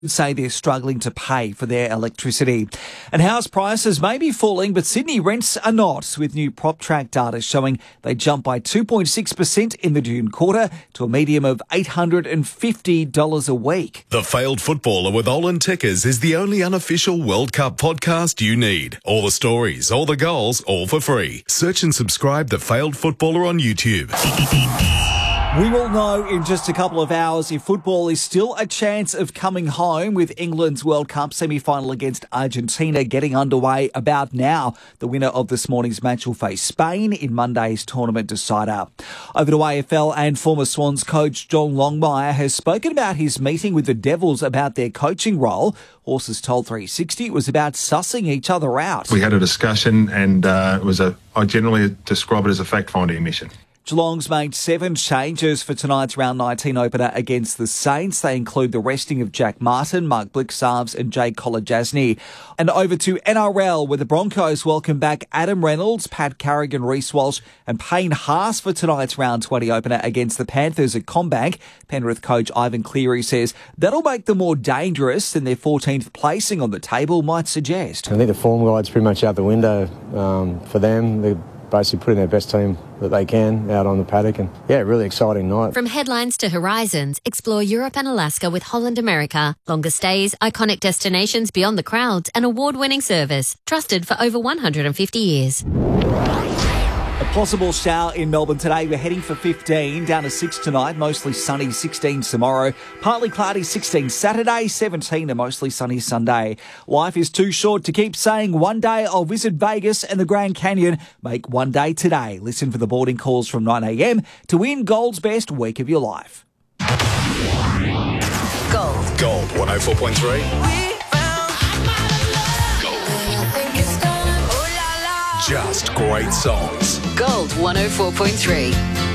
say they're struggling to pay for their electricity. And house prices may be falling, but Sydney rents are not, with new PropTrack data showing they jumped by 2.6% in the June quarter to a median of $850 a week. The Failed Footballer with Olin Tickers is the only unofficial World Cup podcast you need. All the stories, all the goals, all for free. Search and subscribe The Failed Footballer on YouTube. We will know in just a couple of hours if football is still a chance of coming home, with England's World Cup semi-final against Argentina getting underway about now. The winner of this morning's match will face Spain in Monday's tournament decider. Over to AFL, and former Swans coach John Longmire has spoken about his meeting with the Devils about their coaching role. Horses told 360 it was about sussing each other out. We had a discussion, and I generally describe it as a fact-finding mission. Geelong's made 7 changes for tonight's round 19 opener against the Saints. They include the resting of Jack Martin, Mark Blicavs and Jay Kolodjasny. And over to NRL, where the Broncos welcome back Adam Reynolds, Pat Carrigan, Reece Walsh and Payne Haas for tonight's round 20 opener against the Panthers at CommBank. Penrith coach Ivan Cleary says that'll make them more dangerous than their 14th placing on the table might suggest. I think the form guide's pretty much out the window for them. They're basically putting their best team that they can out on the paddock, and really exciting night. From headlines to horizons, explore Europe and Alaska with Holland America. Longer stays, iconic destinations beyond the crowds, and award-winning service. Trusted for over 150 years. A possible shower in Melbourne today. We're heading for 15, down to 6 tonight, mostly sunny, 16 tomorrow. Partly cloudy, 16 Saturday, 17 and mostly sunny Sunday. Life is too short to keep saying one day I'll visit Vegas and the Grand Canyon. Make one day today. Listen for the boarding calls from 9 a.m. to win Gold's best week of your life. Gold 104.3. Just great songs. Gold 104.3.